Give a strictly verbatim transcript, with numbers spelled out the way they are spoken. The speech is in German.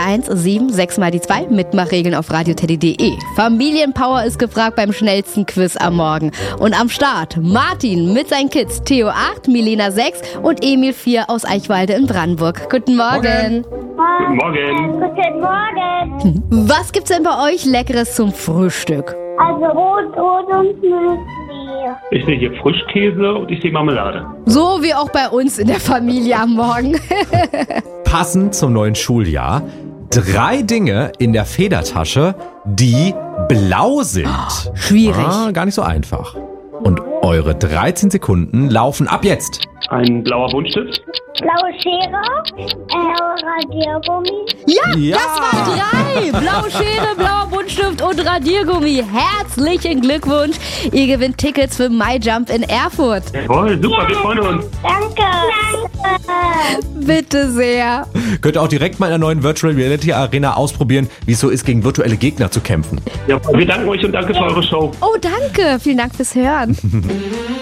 eins sieben sechs mal die zwei. Mitmachregeln auf radioteddy punkt de. Familienpower ist gefragt beim schnellsten Quiz am Morgen. Und am Start Martin mit seinen Kids Theo acht, Milena sechs und Emil vier aus Eichwalde in Brandenburg. Guten Morgen. Guten Morgen. Guten Morgen. Was gibt's denn bei euch Leckeres zum Frühstück? Also Rotbrot und Müsli. Ich sehe hier Frischkäse und ich sehe Marmelade. So wie auch bei uns in der Familie am Morgen. Passend zum neuen Schuljahr. Drei Dinge in der Federtasche, die blau sind. Oh, schwierig. Ah, gar nicht so einfach. Und eure dreizehn Sekunden laufen ab jetzt. Ein blauer Buntstift. Blaue Schere. Äh, Radiergummi. Ja, Ja. das war drei. Blaue Schere, blauer Buntstift und Radiergummi. Herzlichen Glückwunsch. Ihr gewinnt Tickets für MyJump in Erfurt. Jawohl, super, wir freuen uns. Danke. Danke. Bitte sehr. Könnt ihr auch direkt mal in der neuen Virtual Reality Arena ausprobieren, wie es so ist, gegen virtuelle Gegner zu kämpfen. Ja, wir danken euch und danke für eure Show. Oh, danke. Vielen Dank fürs Hören.